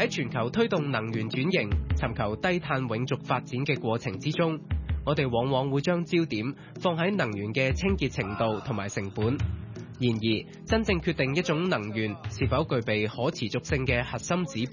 喺全球推動能源轉型、尋求低碳永續發展嘅過程之中，我哋往往會將焦點放喺能源嘅清潔程度同埋成本。然而，真正決定一種能源是否具備可持續性嘅核心指標